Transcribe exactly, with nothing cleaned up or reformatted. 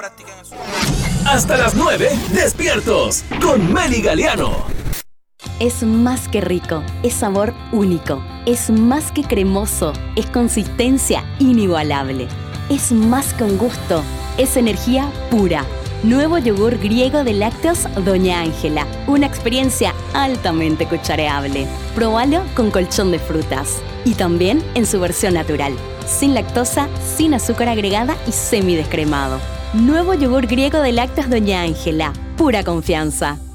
Hasta las nueve, despiertos con Meli Galeano. Es más que rico, es sabor único, es más que cremoso, es consistencia inigualable, es más que un gusto, es energía pura. Nuevo yogur griego de lácteos Doña Ángela, una experiencia altamente cuchareable. Probalo con colchón de frutas y también en su versión natural, sin lactosa, sin azúcar agregada y semidescremado. Nuevo yogur griego de lácteos Doña Ángela, pura confianza.